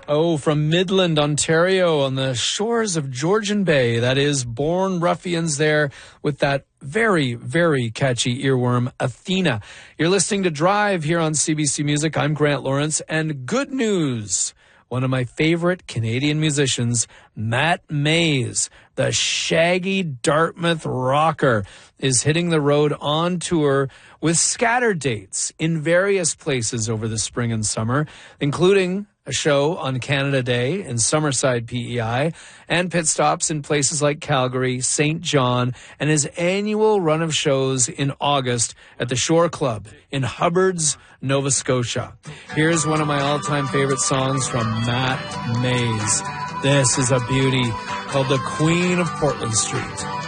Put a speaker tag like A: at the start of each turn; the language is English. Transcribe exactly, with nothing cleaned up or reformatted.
A: Oh, from Midland, Ontario, on the shores of Georgian Bay. That is Born Ruffians there with that very, very catchy earworm, Athena. You're listening to Drive here on C B C Music. I'm Grant Lawrence, and good news. One of my favorite Canadian musicians, Matt Mays, the shaggy Dartmouth rocker, is hitting the road on tour with scattered dates in various places over the spring and summer, including a show on Canada Day in Summerside, P E I, and pit stops in places like Calgary, Saint John, and his annual run of shows in August at the Shore Club in Hubbards, Nova Scotia. Here's one of my all-time favorite songs from Matt Mays. This is a beauty called The Queen of Portland Street.